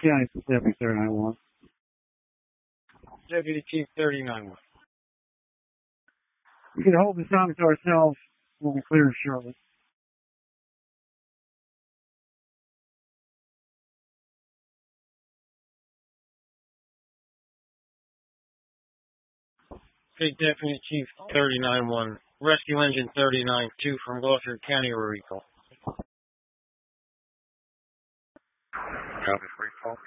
County, Deputy 391. Deputy Chief 391. We can hold this time to ourselves. We'll be clear shortly. Okay, Deputy Chief 391. Rescue Engine 392 from Gloucester County or recall. Copy, recall.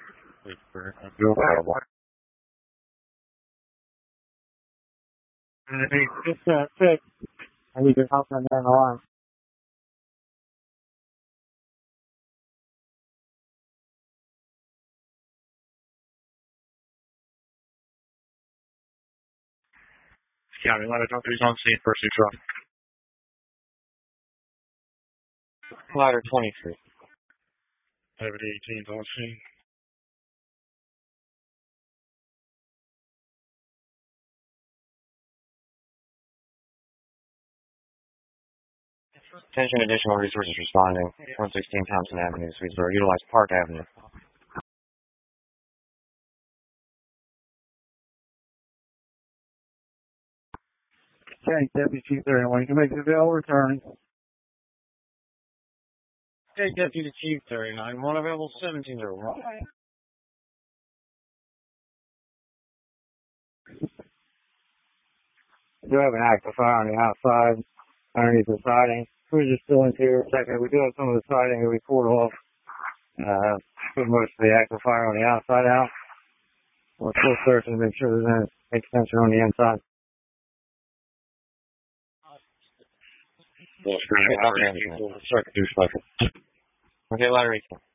It's 6. I need your help on that alarm. County, ladder 23 on scene, pursuit truck. Ladder 23. Deputy 18's on scene. Attention, additional resources responding. 116 Thompson Avenue, Swedesboro. Utilize Park Avenue. Okay, Deputy Chief 391. You can make the available return. Okay, Deputy Chief 391. Available 1701. We do have an active fire on the outside, underneath the siding. We're just still interior second. We do have some of the siding that we poured off. Put most of the active fire on the outside out. We're still searching to make sure there's no extension on the inside. Okay, ladder 18.